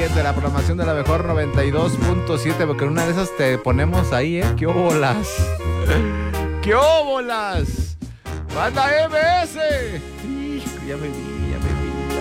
de la programación de la mejor 92.7, porque en una de esas te ponemos ahí, ¿eh? ¡Qué óbolas! ¡Qué óbolas! ¡Banda MS! Hijo, ya me vi.